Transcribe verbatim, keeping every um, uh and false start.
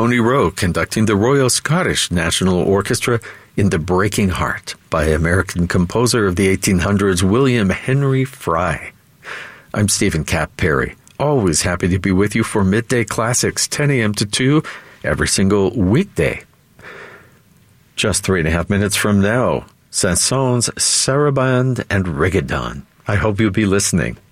Tony Rowe conducting the Royal Scottish National Orchestra in The Breaking Heart by American composer of the eighteen hundreds, William Henry Fry. I'm Stephen Cap Perry, always happy to be with you for Midday Classics, ten a.m. to two, every single weekday. Just three and a half minutes from now, Saint-Saëns, Sarabande, and Rigodon. I hope you'll be listening.